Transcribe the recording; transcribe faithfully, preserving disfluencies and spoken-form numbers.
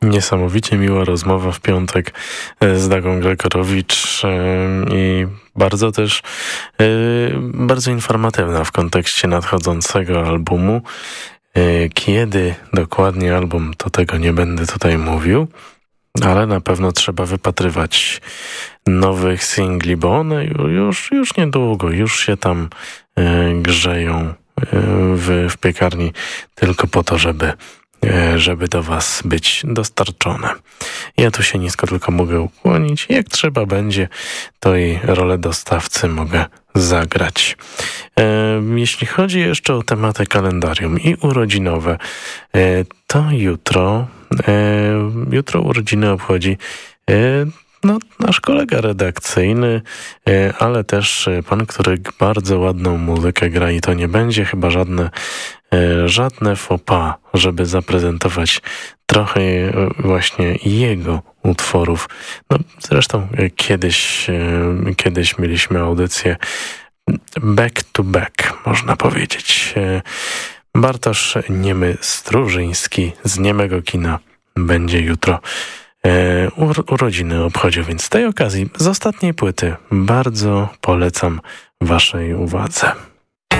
Niesamowicie miła rozmowa w piątek z Dagą Gregorowicz i bardzo też bardzo informatywna w kontekście nadchodzącego albumu. Kiedy dokładnie album, to tego nie będę tutaj mówił, ale na pewno trzeba wypatrywać nowych singli, bo one już, już niedługo, już się tam grzeją w, w piekarni tylko po to, żeby żeby do was być dostarczone. Ja tu się nisko tylko mogę ukłonić. Jak trzeba będzie, to i rolę dostawcy mogę zagrać. E, jeśli chodzi jeszcze o tematy kalendarium i urodzinowe, e, to jutro, e, jutro urodziny obchodzi e, no, nasz kolega redakcyjny, ale też pan, który bardzo ładną muzykę gra i to nie będzie chyba żadne, żadne faux pas, żeby zaprezentować trochę właśnie jego utworów. No, zresztą kiedyś, kiedyś mieliśmy audycję back to back, można powiedzieć. Bartosz Niemy-Strużyński z Niemego Kina będzie jutro urodziny obchodził, więc z tej okazji z ostatniej płyty bardzo polecam waszej uwadze.